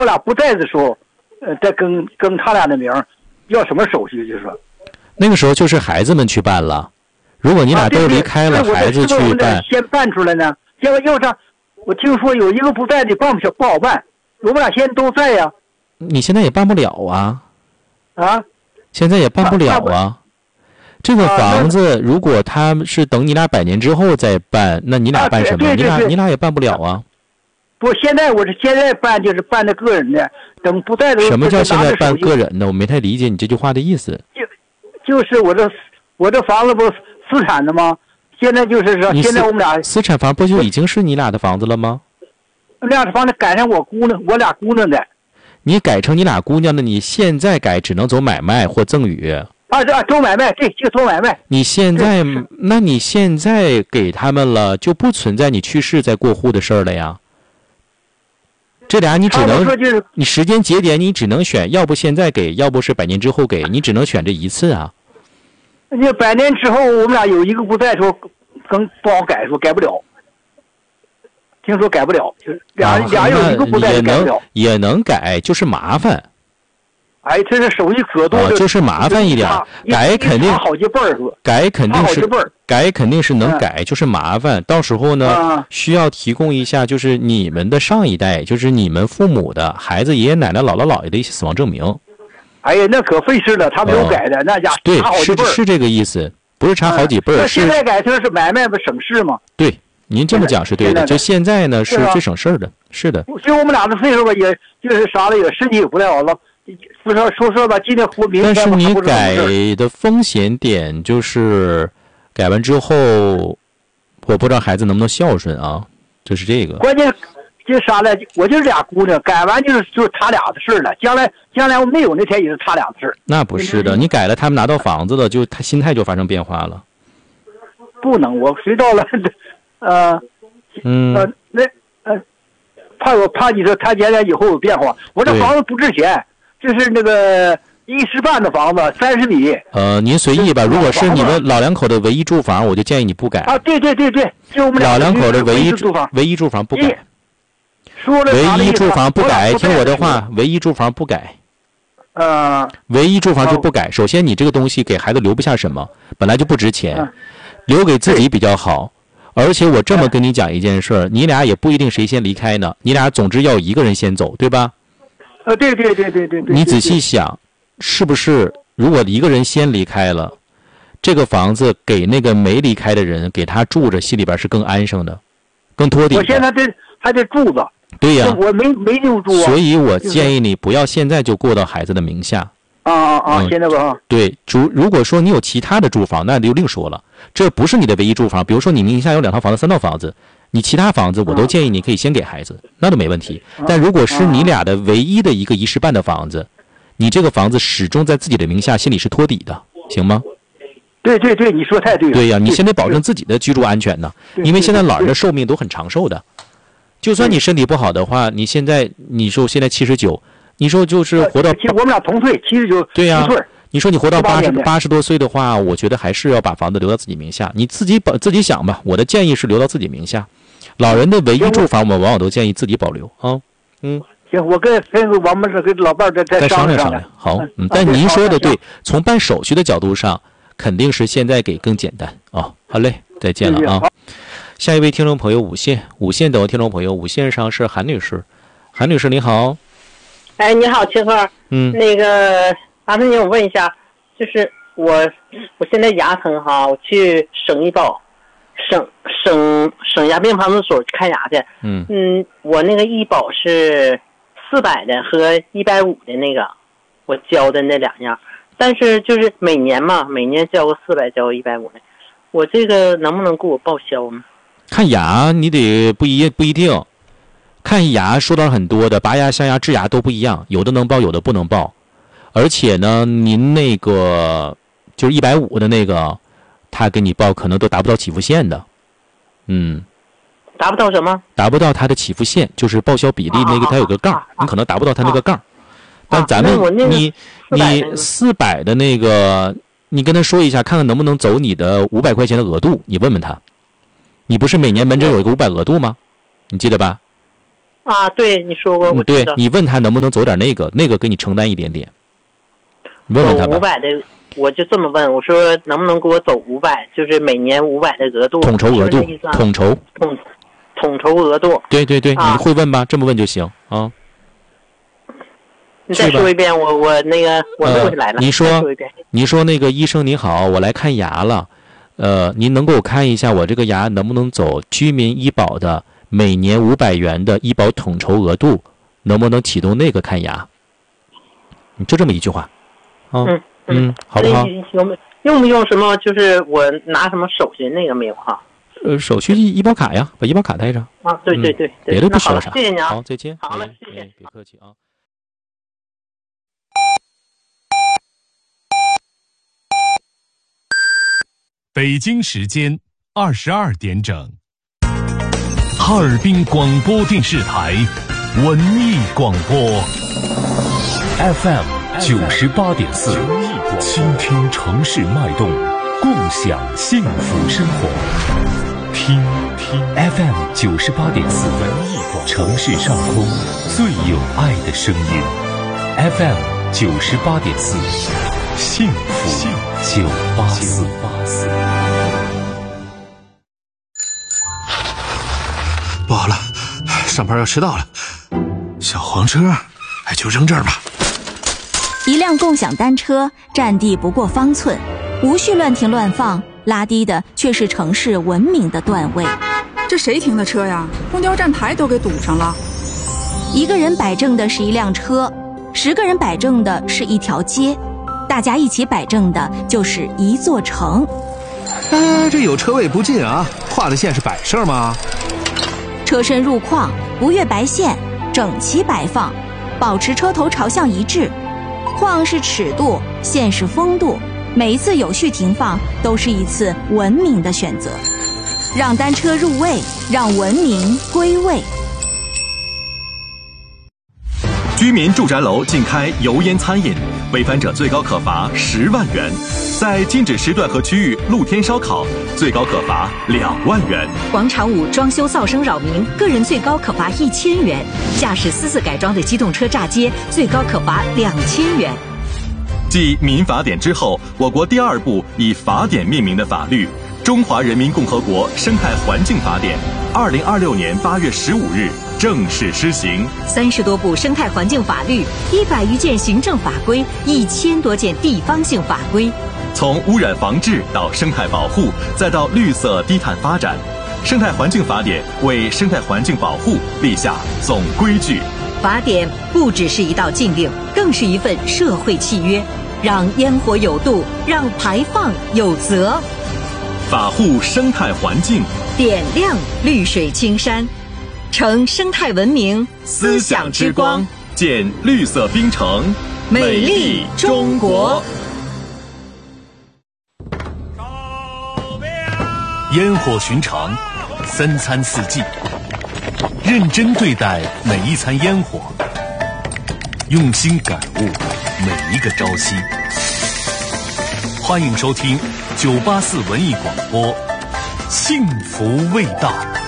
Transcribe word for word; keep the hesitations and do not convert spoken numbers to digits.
我俩不在的时候，呃，再更更他俩的名，要什么手续？就是说， 那个时候就是孩子们去办了。如果你俩都离开了， 啊、 孩子去办， 先办出来呢。要要是我听说有一个不在的办不不好办，我们俩现在都在呀。 你现在也办不了啊。 啊？ 现在也办不了啊。这个房子，如果他是等你俩百年之后再办，那你俩办什么？ 啊、 你俩你俩也办不了啊。 不，现在我是现在办，就是办的个人的，等不在的时候。 什么叫现在办个人的？我没太理解你这句话的意思。 就就是我这我这房子不私产的吗？现在就是说，现在我们俩私产房不就已经是你俩的房子了吗？ 俩的房子改成我姑娘，我俩姑娘的。 你改成你俩姑娘的，你现在改只能走买卖或赠与。 啊，这走买卖，对，就走买卖。 你现在，那你现在给他们了，就不存在你去世再过户的事儿了呀。这俩你只能， 就是你时间节点你只能选，要不现在给，要不是百年之后给，你只能选这一次啊。 那百年之后，我们俩有一个不在的时候，更不好改，说改不了。听说改不了，就是俩、啊、俩有一个不在的改不了， 也能改，就是麻烦。 哎，这是手续可多了、 啊，就是麻烦一点，改肯定好几辈儿， 改肯定是改肯定是能改，嗯、就是麻烦。到时候呢、啊，需要提供一下，就是你们的上一代，就是你们父母的孩子、爷爷奶奶、姥姥姥爷的一些死亡证明。 哎呀，那可费事了，他没有改的，哦、那家对，是是这个意思，不是差好几辈儿、嗯。 那现在改就是买卖不省事吗？ 对，您这么讲是对的。就现在呢，是最省事儿的，是的。 就我们俩的岁数吧，也就是啥了，也身体也不太好了。不说说说吧，今天活明天。 但是你改的风险点就是，改完之后，我不知道孩子能不能孝顺啊，就是这个。 关键这啥呢？我就是俩姑娘，改完就是就是他俩的事了。将来将来我没有那天也是他俩的事。 那不是的，你改了，他们拿到房子了，就他心态就发生变化了。 不能，我谁到了，呃， 嗯， 呃，那呃，怕我怕你说他将来以后有变化。我这房子不值钱。就是那个一室半的房子，三十米。 呃，您随意吧。如果是你们老两口的唯一住房，我就建议你不改。 啊，对对对对，就我们老两口的唯一住房，唯一住房不改。 说了， 唯一住房不改，听我的话，唯一住房不改。 呃， 唯一住房就不改。首先，你这个东西给孩子留不下什么，本来就不值钱，留给自己比较好。而且我这么跟你讲一件事儿，你俩也不一定谁先离开呢，你俩总之要有一个人先走，对吧？ 呃，对对对对对对。 你仔细想，是不是如果一个人先离开了，这个房子给那个没离开的人给他住着，心里边是更安生的，更托底的。 我现在这还得住着。 对呀、 啊，我没没地方住啊。 所以我建议你不要现在就过到孩子的名下。 啊啊啊！嗯、现在吧。 对，如如果说你有其他的住房，那就另说了。这不是你的唯一住房，比如说你名下有两套房子、三套房子。你其他房子我都建议你可以先给孩子，那都没问题。但如果是你俩的唯一的一个一室半的房子，你这个房子始终在自己的名下，心里是托底的，行吗？ 对对对，你说太对了。 对呀、啊，你先得保证自己的居住安全呢，因为现在老人的寿命都很长寿的。就算你身体不好的话，你现在你说现在七十九，你说就是活到， 其实我们俩同岁，七十九， 对呀、啊。你说你活到八十八十多岁的话，我觉得还是要把房子留到自己名下。你自己保自己想吧。我的建议是留到自己名下。老人的唯一住房，我们往往都建议自己保留啊。嗯， 行，我跟跟王们是跟老伴再再商量商量。好，嗯，但您说的对，从办手续的角度上，肯定是现在给更简单啊。好嘞，再见了啊。下一位听众朋友，五线五线等听众朋友，五线上是韩女士，韩女士你好。 哎，你好，秦鹤。 嗯， 那个麻烦您，我问一下，就是我我现在牙疼哈，我去省医保。省省省牙病防治所看牙去， 嗯嗯，我那个医保是四百的和一百五的那个，我交的那两样，但是就是每年嘛，每年交个四百，交个一百五的，我这个能不能给我报销呢？ 看牙你得不一不一定，看牙说到很多的，拔牙、镶牙、治牙都不一样，有的能报，有的不能报，而且呢，您那个就是一百五的那个。他给你报可能都达不到起付线的，嗯， 达不到什么？ 达不到他的起付线，就是报销比例那个，他有个杠， 啊啊啊、 你可能达不到他那个杠。啊、但咱们、 啊、 你你四百的那个，你跟他说一下，看看能不能走你的五百块钱的额度，你问问他。你不是每年门诊有一个五百额度吗？你记得吧？ 啊，对，你说过，我知道。 对，你问他能不能走点那个，那个给你承担一点点。你问问他吧。 五百的，我就这么问，我说能不能给我走五百，就是每年五百的额度， 统筹额度，统筹， 统统筹额度。 对对对，啊、你会问吧？这么问就行啊。 你再说一遍，我我那个我录下来了。 呃、你说，你说那个医生你好，我来看牙了，呃，您能给我看一下我这个牙能不能走居民医保的每年五百元的医保统筹额度，能不能启动那个看牙？就这么一句话，啊， 嗯嗯，好不好？ 用不用不用什么？就是我拿什么手续那个没有哈？ 呃，手续医保卡呀，把医保卡带上。 啊，对对对， 别的不需要啥。 谢谢你啊， 好，再见。 好了，谢谢， 别客气啊。 北京时间二十二点整，哈尔滨广播电视台文艺广播 F M 九十八点四，倾听城市脉动，共享幸福生活。听听 F M 九十八点四，文艺广播，城市上空最有爱的声音。F M 九十八点四，幸福九八四。 不好了，上班要迟到了，小黄车，哎，就扔这儿吧。 一辆共享单车占地不过方寸，无序乱停乱放，拉低的却是城市文明的段位。 这谁停的车呀？公交站台都给堵上了。 一个人摆正的是一辆车，十个人摆正的是一条街，大家一起摆正的就是一座城。 哎，这有车位不进啊，画的线是摆设吗？ 车身入框，不越白线，整齐摆放，保持车头朝向一致。框是尺度，线是风度，每一次有序停放都是一次文明的选择。让单车入位，让文明归位。 居民住宅楼禁开油烟餐饮，违反者最高可罚十万元。在禁止时段和区域露天烧烤，最高可罚两万元。 广场舞装修噪声扰民，个人最高可罚一千元。驾驶私自改装的机动车炸街，最高可罚两千元。 继民法典之后，我国第二部以法典命名的法律《中华人民共和国生态环境法典》，二零二六年八月十五日正式施行。 三十多部生态环境法律，一百余件行政法规，一千多件地方性法规。 从污染防治到生态保护，再到绿色低碳发展，生态环境法典为生态环境保护立下总规矩。 法典不只是一道禁令，更是一份社会契约，让烟火有度，让排放有责。 法护生态环境， 点亮绿水青山，成生态文明思想之光， 建绿色冰城， 美丽中国。 烟火寻常，三餐四季，认真对待每一餐烟火，用心感悟每一个朝夕。欢迎收听九八四文艺广播，幸福味道。